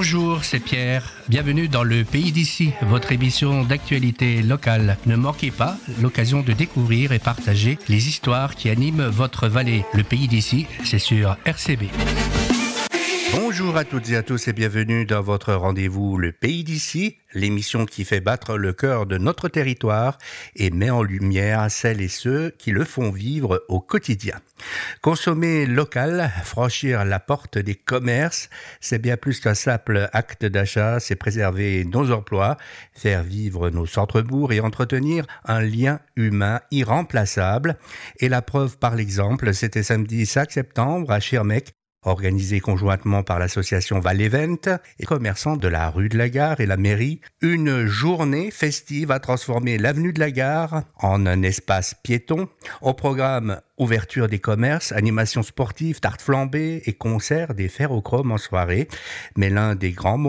Bonjour, c'est Pierre. Bienvenue dans le Pays d'ici, votre émission d'actualité locale. Ne manquez pas l'occasion de découvrir et partager les histoires qui animent votre vallée. Le Pays d'ici, c'est sur RCB. Bonjour à toutes et à tous et bienvenue dans votre rendez-vous Le Pays d'ici, l'émission qui fait battre le cœur de notre territoire et met en lumière celles et ceux qui le font vivre au quotidien. Consommer local, franchir la porte des commerces, c'est bien plus qu'un simple acte d'achat, c'est préserver nos emplois, faire vivre nos centres-bourgs et entretenir un lien humain irremplaçable. Et la preuve par l'exemple, c'était samedi 5 septembre à Schirmeck, organisé conjointement par l'association Val-Event et commerçants de la rue de la Gare et la mairie, une journée festive a transformé l'avenue de la Gare en un espace piéton. Au programme, ouverture des commerces, animations sportives, tartes flambées et concerts des ferrochromes en soirée. Mais l'un des grands moments